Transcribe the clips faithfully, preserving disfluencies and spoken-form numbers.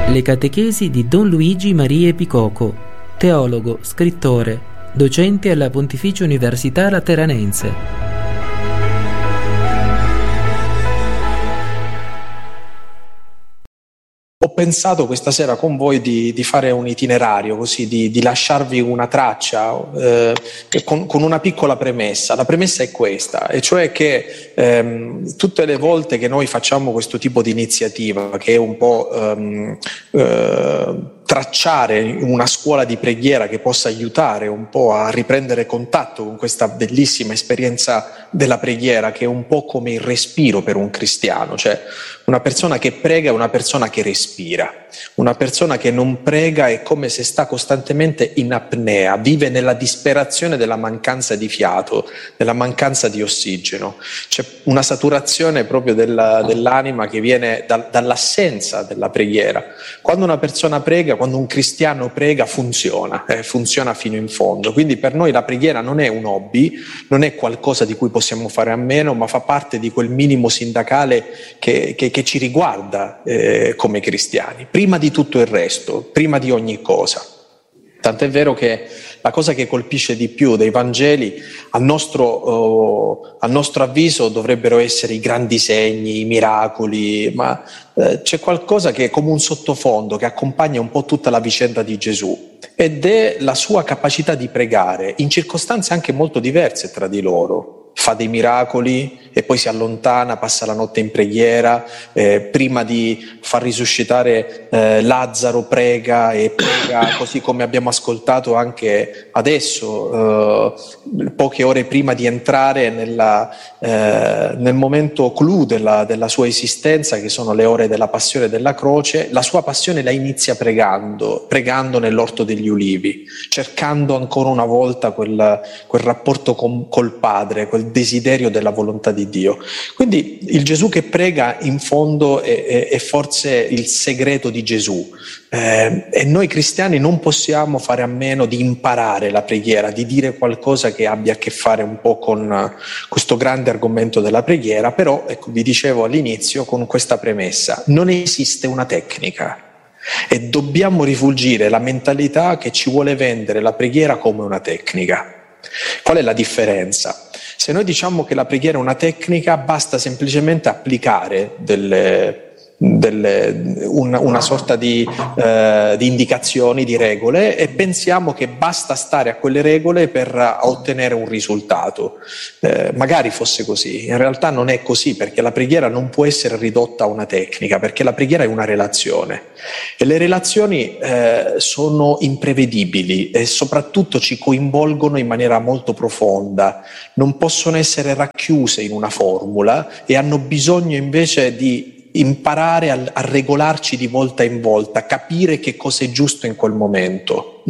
Le catechesi di Don Luigi Marie Picoco, teologo, scrittore, docente alla Pontificia Università Lateranense. Ho pensato questa sera con voi di, di fare un itinerario, così di, di lasciarvi una traccia eh, con, con una piccola premessa. La premessa è questa, e cioè che ehm, tutte le volte che noi facciamo questo tipo di iniziativa, che è un po' ehm, eh, tracciare una scuola di preghiera che possa aiutare un po' a riprendere contatto con questa bellissima esperienza della preghiera, che è un po' come il respiro per un cristiano, cioè una persona che prega è una persona che respira, una persona che non prega è come se sta costantemente in apnea, vive nella disperazione della mancanza di fiato, della mancanza di ossigeno. C'è una saturazione proprio della, dell'anima che viene da, dall'assenza della preghiera. Quando una persona prega, quando un cristiano prega, funziona, eh, funziona fino in fondo. Quindi per noi la preghiera non è un hobby, non è qualcosa di cui possiamo fare a meno, ma fa parte di quel minimo sindacale che, che, che ci riguarda eh, come cristiani, prima di tutto il resto, prima di ogni cosa. Tant'è vero che la cosa che colpisce di più dei Vangeli, al nostro, oh, al nostro avviso, dovrebbero essere i grandi segni, i miracoli, ma eh, c'è qualcosa che è come un sottofondo che accompagna un po' tutta la vicenda di Gesù, ed è la sua capacità di pregare in circostanze anche molto diverse tra di loro. Fa dei miracoli e poi si allontana, passa la notte in preghiera, eh, prima di far risuscitare eh, Lazzaro prega e prega, così come abbiamo ascoltato anche adesso, eh, poche ore prima di entrare nella, eh, nel momento clou della, della sua esistenza, che sono le ore della passione e della croce. La sua passione la inizia pregando, pregando nell'orto degli ulivi, cercando ancora una volta quel, quel rapporto con, col Padre, quel desiderio della volontà di Dio. Quindi il Gesù che prega in fondo è, è, è forse il segreto di Gesù, eh, e noi cristiani non possiamo fare a meno di imparare la preghiera, di dire qualcosa che abbia a che fare un po' con questo grande argomento della preghiera. Però, ecco, vi dicevo all'inizio con questa premessa: non esiste una tecnica e dobbiamo rifugire la mentalità che ci vuole vendere la preghiera come una tecnica. Qual è la differenza? Se noi diciamo che la preghiera è una tecnica, basta semplicemente applicare delle, delle, una, una sorta di, eh, di indicazioni, di regole, e pensiamo che basta stare a quelle regole per ottenere un risultato. Eh, magari fosse così, in realtà non è così, perché la preghiera non può essere ridotta a una tecnica, perché la preghiera è una relazione e le relazioni eh, sono imprevedibili e soprattutto ci coinvolgono in maniera molto profonda, non possono essere racchiuse in una formula e hanno bisogno invece di imparare a, a regolarci di volta in volta, capire che cosa è giusto in quel momento.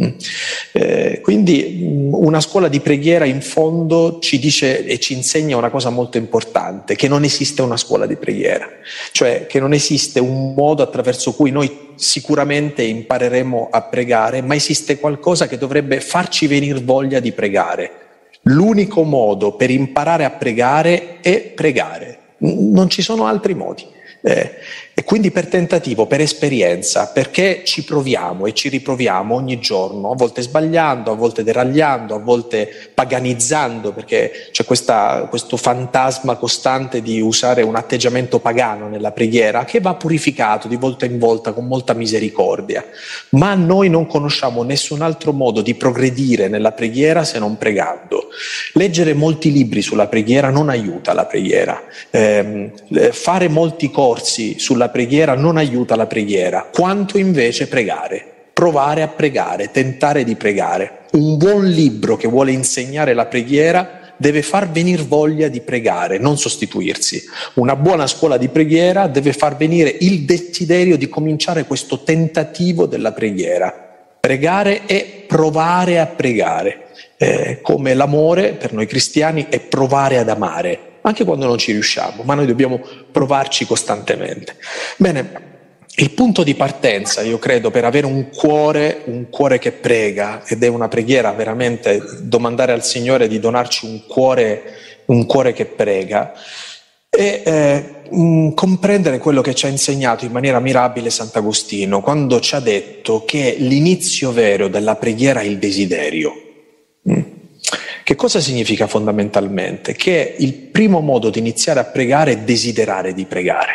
Eh, quindi una scuola di preghiera in fondo ci dice e ci insegna una cosa molto importante: che non esiste una scuola di preghiera, cioè che non esiste un modo attraverso cui noi sicuramente impareremo a pregare, ma esiste qualcosa che dovrebbe farci venire voglia di pregare. L'unico modo per imparare a pregare è pregare, non ci sono altri modi. Eh, e quindi per tentativo, per esperienza, perché ci proviamo e ci riproviamo ogni giorno, a volte sbagliando, a volte deragliando, a volte paganizzando, perché c'è questa, questo fantasma costante di usare un atteggiamento pagano nella preghiera, che va purificato di volta in volta con molta misericordia. Ma noi non conosciamo nessun altro modo di progredire nella preghiera se non pregando. Leggere molti libri sulla preghiera non aiuta la preghiera, eh, fare molti corsi sulla preghiera non aiuta la preghiera, quanto invece pregare, provare a pregare, tentare di pregare. Un buon libro che vuole insegnare la preghiera deve far venire voglia di pregare, non sostituirsi. Una buona scuola di preghiera deve far venire il desiderio di cominciare questo tentativo della preghiera. Pregare e provare a pregare, eh, come l'amore per noi cristiani è provare ad amare. Anche quando non ci riusciamo, ma noi dobbiamo provarci costantemente. Bene, il punto di partenza, io credo, per avere un cuore, un cuore che prega, ed è una preghiera veramente, domandare al Signore di donarci un cuore, un cuore che prega, è eh, mh, comprendere quello che ci ha insegnato in maniera mirabile Sant'Agostino, quando ci ha detto che l'inizio vero della preghiera è il desiderio. Mm. Che cosa significa fondamentalmente? Che il primo modo di iniziare a pregare è desiderare di pregare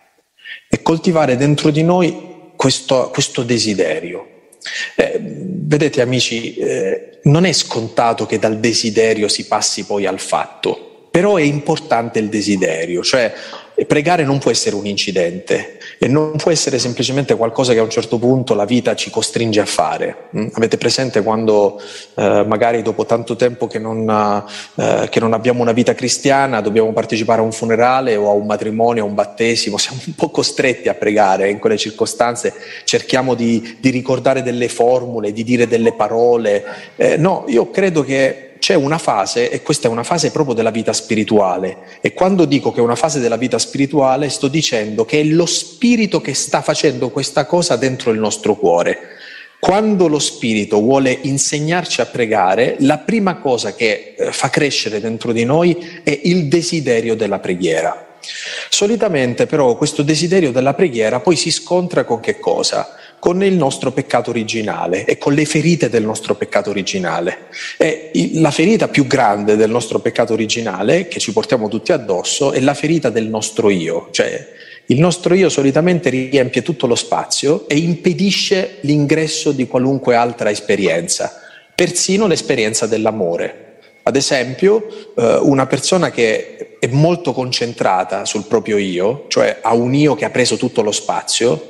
e coltivare dentro di noi questo, questo desiderio. Eh, vedete amici, eh, non è scontato che dal desiderio si passi poi al fatto, però è importante il desiderio, cioè pregare non può essere un incidente e non può essere semplicemente qualcosa che a un certo punto la vita ci costringe a fare. Mm? Avete presente quando eh, magari dopo tanto tempo che non, eh, che non abbiamo una vita cristiana dobbiamo partecipare a un funerale o a un matrimonio, a un battesimo, siamo un po' costretti a pregare in quelle circostanze, cerchiamo di, di ricordare delle formule, di dire delle parole. Eh, no, io credo che c'è una fase, e questa è una fase proprio della vita spirituale, e quando dico che è una fase della vita spirituale sto dicendo che è lo spirito che sta facendo questa cosa dentro il nostro cuore. Quando lo spirito vuole insegnarci a pregare, la prima cosa che fa crescere dentro di noi è il desiderio della preghiera. Solitamente però questo desiderio della preghiera poi si scontra con che cosa? Con il nostro peccato originale e con le ferite del nostro peccato originale. E la ferita più grande del nostro peccato originale, che ci portiamo tutti addosso, è la ferita del nostro io. Cioè, il nostro io solitamente riempie tutto lo spazio e impedisce l'ingresso di qualunque altra esperienza, persino l'esperienza dell'amore. Ad esempio, una persona che è molto concentrata sul proprio io, cioè ha un io che ha preso tutto lo spazio.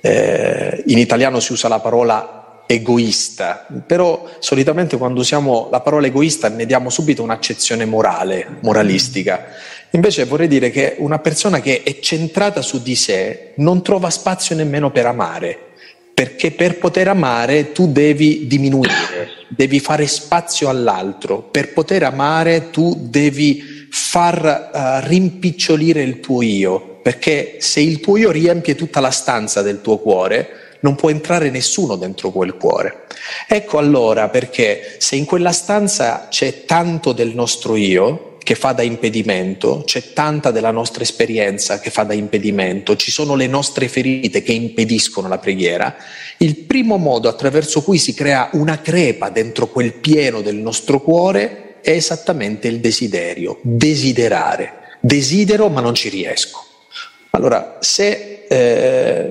Eh, in italiano si usa la parola egoista, però solitamente quando usiamo la parola egoista ne diamo subito un'accezione morale, moralistica. Invece vorrei dire che una persona che è centrata su di sé non trova spazio nemmeno per amare, perché per poter amare tu devi diminuire, devi fare spazio all'altro. Per poter amare tu devi far uh, rimpicciolire il tuo io, perché se il tuo io riempie tutta la stanza del tuo cuore, non può entrare nessuno dentro quel cuore. Ecco allora perché se in quella stanza c'è tanto del nostro io che fa da impedimento, c'è tanta della nostra esperienza che fa da impedimento, ci sono le nostre ferite che impediscono la preghiera, il primo modo attraverso cui si crea una crepa dentro quel pieno del nostro cuore è esattamente il desiderio, desiderare. Desidero ma non ci riesco. Allora, se eh,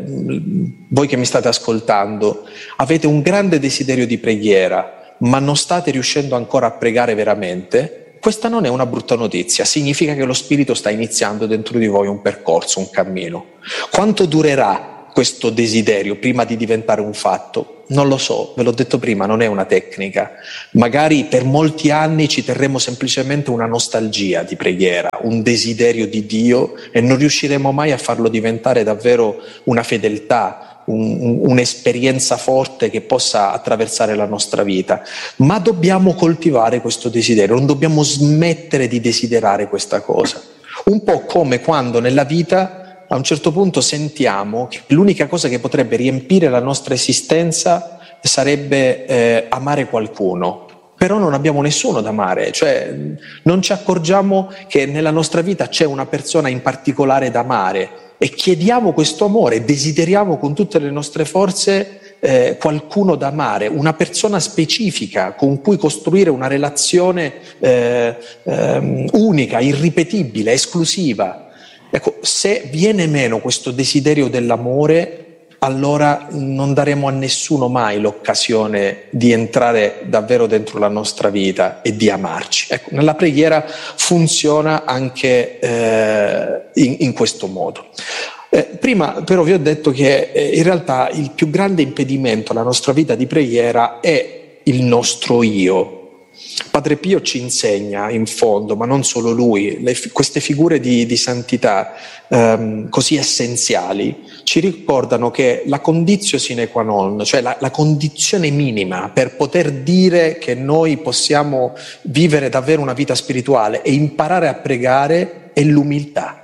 voi che mi state ascoltando avete un grande desiderio di preghiera, ma non state riuscendo ancora a pregare veramente, questa non è una brutta notizia, significa che lo Spirito sta iniziando dentro di voi un percorso, un cammino. Quanto durerà questo desiderio prima di diventare un fatto? Non lo so, ve l'ho detto prima, non è una tecnica. Magari per molti anni ci terremo semplicemente una nostalgia di preghiera, un desiderio di Dio e non riusciremo mai a farlo diventare davvero una fedeltà, un, un'esperienza forte che possa attraversare la nostra vita. Ma dobbiamo coltivare questo desiderio, non dobbiamo smettere di desiderare questa cosa. Un po' come quando nella vita a un certo punto sentiamo che l'unica cosa che potrebbe riempire la nostra esistenza sarebbe eh, amare qualcuno, però non abbiamo nessuno da amare, cioè non ci accorgiamo che nella nostra vita c'è una persona in particolare da amare e chiediamo questo amore, desideriamo con tutte le nostre forze eh, qualcuno da amare, una persona specifica con cui costruire una relazione eh, eh, unica, irripetibile, esclusiva. Ecco, se viene meno questo desiderio dell'amore, allora non daremo a nessuno mai l'occasione di entrare davvero dentro la nostra vita e di amarci. Ecco, nella preghiera funziona anche eh, in, in questo modo. Eh, prima però vi ho detto che eh, in realtà il più grande impedimento alla nostra vita di preghiera è il nostro io. Padre Pio ci insegna in fondo, ma non solo lui, le, queste figure di, di santità ehm, così essenziali ci ricordano che la conditio sine qua non, cioè la, la condizione minima per poter dire che noi possiamo vivere davvero una vita spirituale e imparare a pregare è l'umiltà.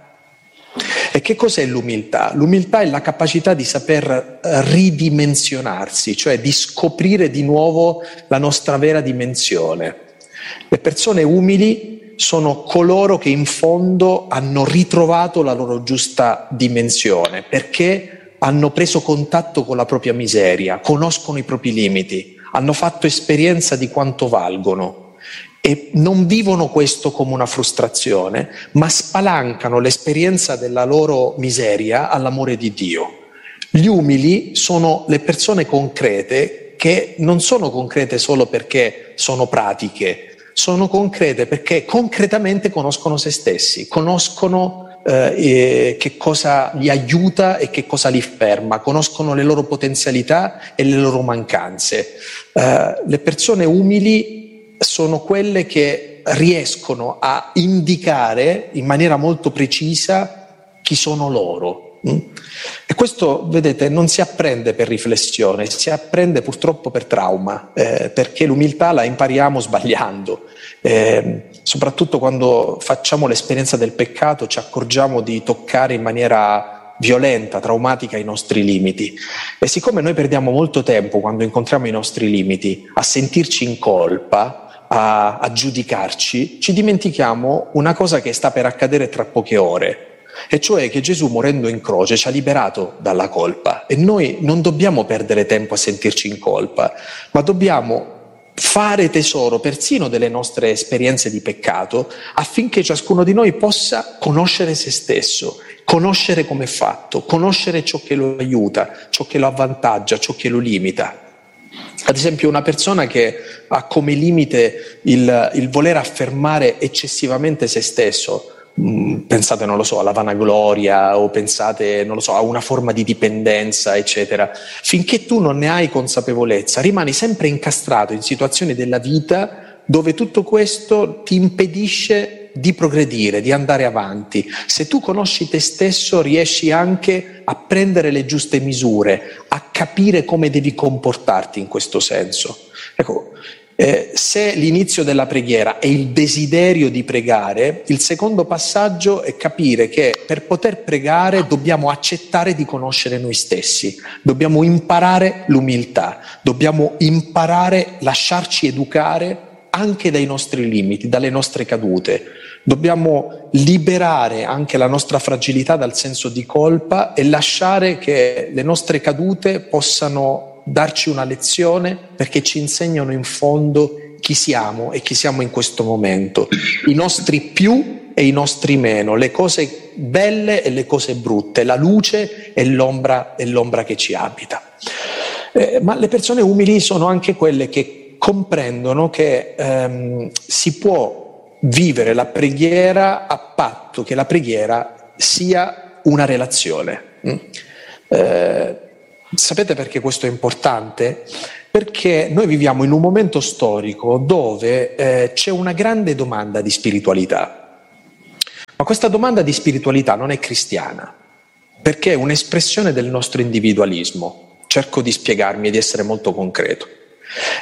E che cos'è l'umiltà? L'umiltà è la capacità di saper ridimensionarsi, cioè di scoprire di nuovo la nostra vera dimensione. Le persone umili sono coloro che in fondo hanno ritrovato la loro giusta dimensione, perché hanno preso contatto con la propria miseria, conoscono i propri limiti, hanno fatto esperienza di quanto valgono e non vivono questo come una frustrazione, ma spalancano l'esperienza della loro miseria all'amore di Dio. Gli umili sono le persone concrete che non sono concrete solo perché sono pratiche, sono concrete perché concretamente conoscono se stessi, conoscono eh, che cosa li aiuta e che cosa li ferma, conoscono le loro potenzialità e le loro mancanze. Eh, le persone umili sono quelle che riescono a indicare in maniera molto precisa chi sono loro. E questo, vedete, non si apprende per riflessione, si apprende purtroppo per trauma, eh, perché l'umiltà la impariamo sbagliando. Eh, soprattutto quando facciamo l'esperienza del peccato ci accorgiamo di toccare in maniera violenta, traumatica i nostri limiti. E siccome noi perdiamo molto tempo quando incontriamo i nostri limiti a sentirci in colpa, a, a giudicarci, ci dimentichiamo una cosa che sta per accadere tra poche ore. E cioè che Gesù, morendo in croce, ci ha liberato dalla colpa, e noi non dobbiamo perdere tempo a sentirci in colpa, ma dobbiamo fare tesoro persino delle nostre esperienze di peccato, affinché ciascuno di noi possa conoscere se stesso, conoscere come è fatto, conoscere ciò che lo aiuta, ciò che lo avvantaggia, ciò che lo limita. Ad esempio, una persona che ha come limite il, il voler affermare eccessivamente se stesso, pensate, non lo so, alla vanagloria, o pensate, non lo so, a una forma di dipendenza, eccetera. Finché tu non ne hai consapevolezza, rimani sempre incastrato in situazioni della vita dove tutto questo ti impedisce di progredire, di andare avanti. Se tu conosci te stesso, riesci anche a prendere le giuste misure, a capire come devi comportarti in questo senso. Ecco, Eh, se l'inizio della preghiera è il desiderio di pregare, il secondo passaggio è capire che per poter pregare dobbiamo accettare di conoscere noi stessi, dobbiamo imparare l'umiltà, dobbiamo imparare a lasciarci educare anche dai nostri limiti, dalle nostre cadute. Dobbiamo liberare anche la nostra fragilità dal senso di colpa e lasciare che le nostre cadute possano darci una lezione, perché ci insegnano in fondo chi siamo e chi siamo in questo momento, i nostri più e i nostri meno, le cose belle e le cose brutte, la luce e l'ombra, e l'ombra che ci abita. Eh, ma le persone umili sono anche quelle che comprendono che ehm, si può vivere la preghiera a patto che la preghiera sia una relazione. Mm? Eh, Sapete perché questo è importante? Perché noi viviamo in un momento storico dove eh, c'è una grande domanda di spiritualità. Ma questa domanda di spiritualità non è cristiana, perché è un'espressione del nostro individualismo. Cerco di spiegarmi e di essere molto concreto.